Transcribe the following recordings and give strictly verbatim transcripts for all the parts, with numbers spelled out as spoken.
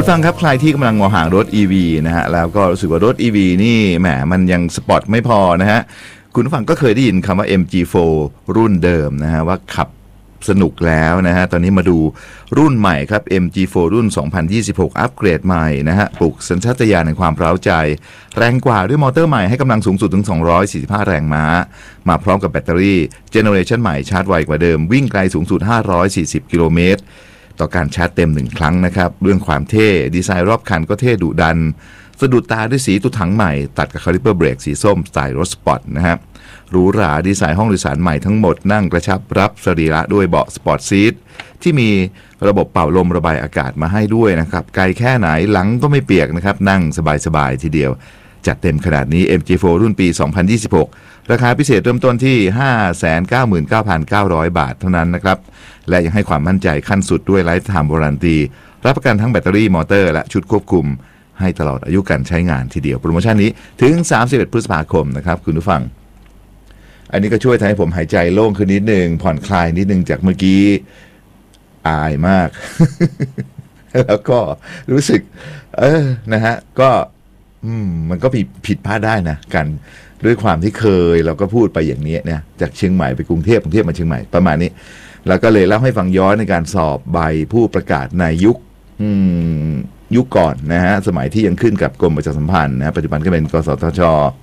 ผู้ฟังครับใครที่กำลังมองหารถ อี วี นะฮะแล้วก็รู้สึกว่ารถ อี วี นี่แหมมันยังสปอร์ตไม่พอนะฮะคุณผู้ฟังก็เคยได้ยินคำว่า เอ็ม จี โฟร์ รุ่นเดิมนะฮะว่าขับสนุกแล้วนะฮะตอนนี้มาดูรุ่นใหม่ครับ เอ็ม จี โฟร์ รุ่นสองพันยี่สิบหกอัปเกรดใหม่นะฮะปลุกสัญชาตญาณในความเร้าใจแรงกว่าด้วยมอเตอร์ใหม่ให้กำลังสูงสุดถึงสองร้อยสี่สิบห้าแรงม้ามาพร้อมกับแบตเตอรี่เจเนอเรชันใหม่ชาร์จไวกว่าเดิมวิ่งไกลสูงสุดห้าร้อยสี่สิบกิโลเมตรต่อการชาร์จเต็มหนึ่งครั้งนะครับเรื่องความเท่ดีไซน์รอบคันก็เท่ดุดันสะดุดตาด้วยสีตุถังใหม่ตัดกับคาลิเปอร์เบรกสีส้มสไตล์รถสปอร์ตนะครับหรูหราดีไซน์ห้องโดยสารใหม่ทั้งหมดนั่งกระชับรับสรีระด้วยเบาะสปอร์ตซีทที่มีระบบเป่าลมระบายอากาศมาให้ด้วยนะครับไกลแค่ไหนหลังก็ไม่เปียกนะครับนั่งสบายๆทีเดียวจัดเต็มขนาดนี้ เอ็ม จี โฟร์ รุ่นปีสองพันยี่สิบหกราคาพิเศษเริ่มต้นที่ ห้าแสนเก้าหมื่นเก้าพันเก้าร้อย บาทเท่านั้นนะครับและยังให้ความมั่นใจขั้นสุดด้วยไลฟ์ไทม์วารันตีรับประกันทั้งแบตเตอรี่มอเตอร์และชุดควบคุมให้ตลอดอายุการใช้งานทีเดียวโปรโมชั่นนี้ถึงสามสิบเอ็ดพฤษภาคมนะครับคุณผู้ฟังอันนี้ก็ช่วยทำให้ผมหายใจโล่งขึ้นนิดนึงผ่อนคลายนิดนึงจากเมื่อกี้อายมาก แล้วก็รู้สึกเออนะฮะก็อืมมันก็ผิดผิดพลาดได้นะกันด้วยความที่เคยเราก็พูดไปอย่างนี้เนี่ยจากเชียงใหม่ไปกรุงเทพกรุงเทพมาเชียงใหม่ประมาณนี้แล้วก็เลยเล่าให้ฟังย้อนในการสอบใบผู้ประกาศในยุคอืมยุคก่อนนะฮะสมัยที่ยังขึ้นกับกรมประชาสัมพันธ์นะปัจจุบันก็เป็นกสทช.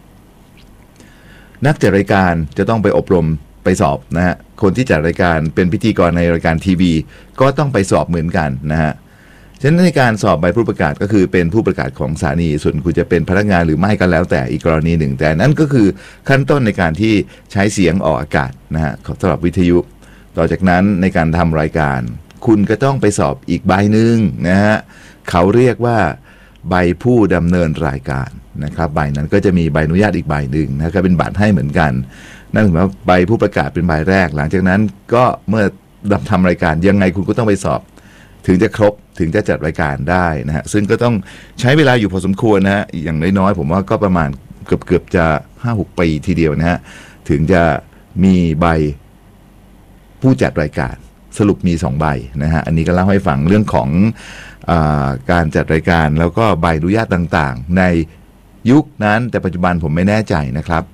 นักจัดรายการจะต้องไปอบรมไปสอบนะฮะคนที่จัดรายการเป็นพิธีกรในรายการทีวีก็ต้องไปสอบเหมือนกันนะฮะฉะนั้นในการสอบใบผู้ประกาศก็คือเป็นผู้ประกาศของสถานีส่วนคุณจะเป็นพนักงานหรือไม่ก็แล้วแต่อีกกรณีหนึ่งแต่นั่นก็คือขั้นต้นในการที่ใช้เสียงออกอากาศนะฮะสำหรับวิทยุต่อจากนั้นในการทำรายการคุณก็ต้องไปสอบอีกใบหนึ่งนะฮะเขาเรียกว่าใบผู้ดำเนินรายการนะครับใบนั้นก็จะมีใบอนุญาตอีกใบหนึ่งนะครับเป็นบัตรให้เหมือนกันนั่นหมายว่าใบผู้ประกาศเป็นใบแรกหลังจากนั้นก็เมื่อทำรายการยังไงคุณก็ต้องไปสอบถึงจะครบถึงจะจัดรายการได้นะฮะซึ่งก็ต้องใช้เวลาอยู่พอสมควรนะฮะอย่างน้อยๆผมว่าก็ประมาณเกือบเกือบจะ ห้าหก ปีทีเดียวนะฮะถึงจะมีใบผู้จัดรายการสรุปมีสองใบนะฮะอันนี้ก็เล่าให้ฟังเรื่องของอ่าการจัดรายการแล้วก็ใบอนุญาตต่างๆในยุคนั้นแต่ปัจจุบันผมไม่แน่ใจนะครับ